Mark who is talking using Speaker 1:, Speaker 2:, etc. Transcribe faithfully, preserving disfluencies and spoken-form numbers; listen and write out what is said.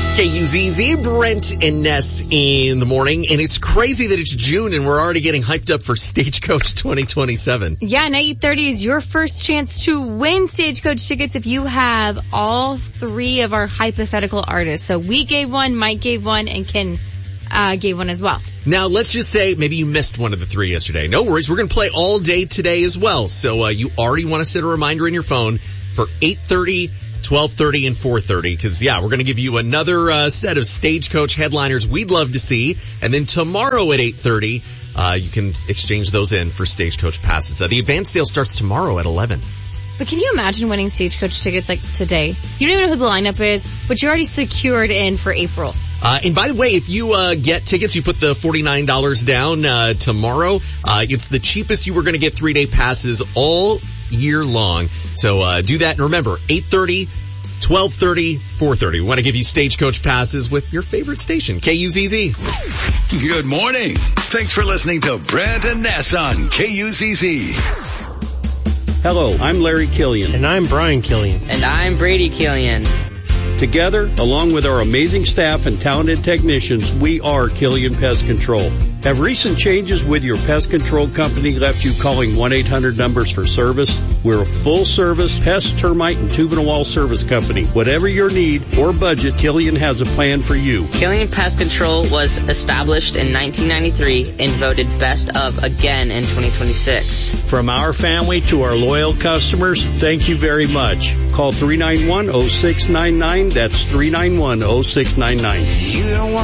Speaker 1: K U Z Z, Brent and Ness in the morning. And it's crazy that it's June and we're already getting hyped up for Stagecoach twenty twenty-seven.
Speaker 2: Yeah, and eight thirty is your first chance to win Stagecoach tickets if you have all three of our hypothetical artists. So we gave one, Mike gave one, and Ken uh, gave one as well.
Speaker 1: Now, let's just say maybe you missed one of the three yesterday. No worries. We're going to play all day today as well. So uh, you already want to set a reminder in your phone for eight thirty, twelve thirty, and four thirty, because, yeah, we're going to give you another uh, set of Stagecoach headliners we'd love to see. And then tomorrow at eight thirty, uh, you can exchange those in for Stagecoach passes. Uh, the advance sale starts tomorrow at eleven.
Speaker 2: But can you imagine winning Stagecoach tickets like today? You don't even know who the lineup is, but you're already secured in for April.
Speaker 1: Uh, and by the way, if you uh get tickets, you put the forty-nine dollars down uh tomorrow. Uh It's the cheapest you were going to get three-day passes all year long. So uh do that. And remember, eight thirty, twelve thirty, four thirty. We want to give you Stagecoach passes with your favorite station, K U Z Z.
Speaker 3: Good morning. Thanks for listening to Brent and Ness on K U Z Z.
Speaker 4: Hello, I'm Larry Killian.
Speaker 5: And I'm Brian Killian.
Speaker 6: And I'm Brady Killian.
Speaker 4: Together, along with our amazing staff and talented technicians, we are Killian Pest Control. Have recent changes with your pest control company left you calling one eight hundred numbers for service? We're a full-service pest, termite, and tubing wall service company. Whatever your need or budget, Killian has a plan for you.
Speaker 6: Killian Pest Control was established in nineteen ninety-three and voted best of again in twenty twenty-six.
Speaker 4: From our family to our loyal customers, thank you very much. Call three nine one, oh six nine nine. That's three nine one, oh six nine nine.
Speaker 3: You don't want